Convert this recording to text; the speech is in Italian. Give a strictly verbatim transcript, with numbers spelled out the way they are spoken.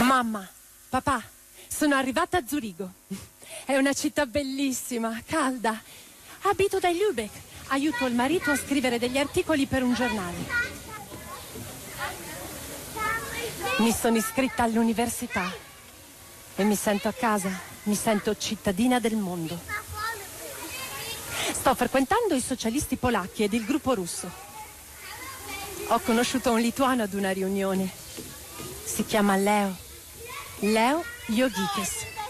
Mamma, papà, sono arrivata a Zurigo. È una città bellissima, calda. Abito da Lübeck. Aiuto il marito a scrivere degli articoli per un giornale. Mi sono iscritta all'università e mi sento a casa, mi sento cittadina del mondo. Sto frequentando i socialisti polacchi ed il gruppo russo. Ho conosciuto un lituano ad una riunione. Si chiama Leo. Leo Jogikis.